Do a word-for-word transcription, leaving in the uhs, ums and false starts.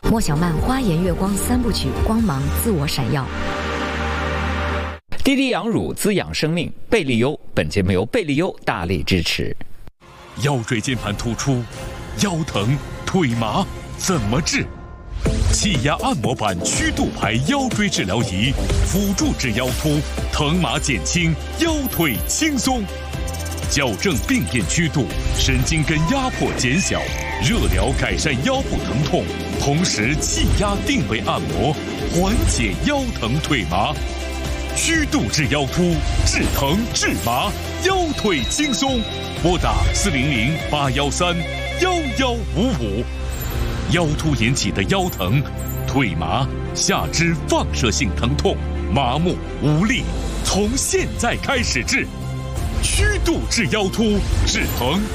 莫小曼花颜月光三部曲，光芒自我闪耀。 滴滴羊乳滋养生命，贝利优。本节目由贝利优大力支持。 腰椎间盘突出、腰疼、腿麻怎么治？气压按摩板曲度牌腰椎治疗仪，辅助治腰突，疼麻减轻，腰腿轻松。矫正病变曲度，神经根压迫减小，热疗改善腰部疼痛，同时气压定位按摩，缓解腰疼腿麻。曲度治腰突，治疼治麻，腰腿轻松。拨打四零零八幺三幺幺五五。腰突引起的腰疼、腿麻、下肢放射性疼痛、麻木无力，从现在开始治。曲度治腰突，治疼